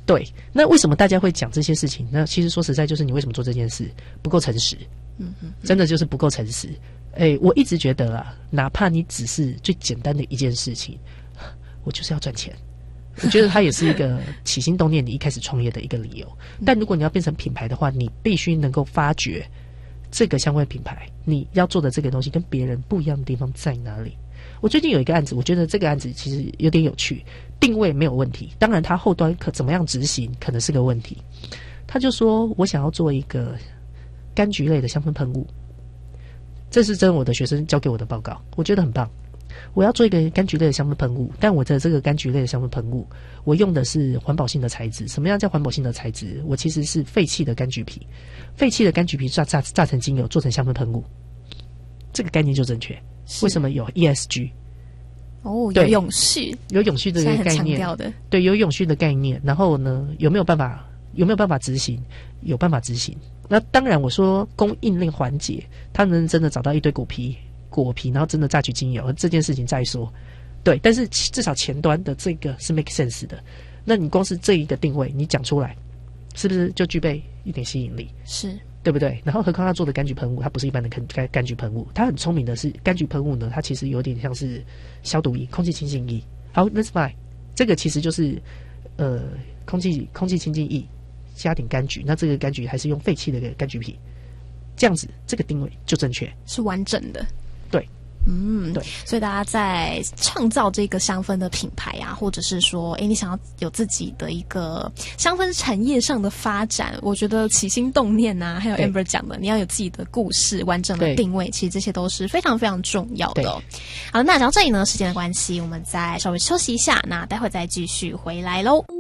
对，那为什么大家会讲这些事情？那其实说实在，就是你为什么做这件事不够诚实。真的就是不够诚实。我一直觉得啊，哪怕你只是最简单的一件事情，我就是要赚钱。我觉得它也是一个起心动念你一开始创业的一个理由。但如果你要变成品牌的话，你必须能够发掘这个相关品牌你要做的这个东西跟别人不一样的地方在哪里。我最近有一个案子，我觉得这个案子其实有点有趣，定位没有问题，当然它后端怎么样执行可能是个问题。他就说我想要做一个柑橘类的香氛喷雾，这是真我的学生交给我的报告，我觉得很棒。我要做一个柑橘类的香氛喷雾，但我的这个柑橘类的香氛喷雾，我用的是环保性的材质。什么样叫环保性的材质？我其实是废弃的柑橘皮，废弃的柑橘皮榨成精油，做成香氛喷雾。这个概念就正确。为什么有 ESG？ 有永续， 有永续的这个概念，对，有永续的概念。然后呢，有没有办法执行？有办法执行。那当然，我说供应链环节，他能真的找到一堆果皮，然后真的榨取精油，这件事情再说。对，但是至少前端的这个是 make sense 的。那你光是这一个定位，你讲出来，是不是就具备一点吸引力？ 是，对不对？然后何况他做的柑橘喷雾，它不是一般的柑橘喷雾，它很聪明的是，柑橘喷雾呢，它其实有点像是消毒液、空气清净液。好 ，That's fine。这个其实就是空气清净液加点柑橘，那这个柑橘还是用废弃的柑橘皮，这样子这个定位就正确， 是完整的。 对。 对，所以大家在创造这个香氛的品牌啊，或者是说，你想要有自己的一个香氛产业上的发展，我觉得起心动念啊，还有 Amber 讲的，你要有自己的故事、完整的定位，其实这些都是非常非常重要的哦。好，那讲到这里呢，时间的关系，我们再稍微休息一下，那待会再继续回来喽。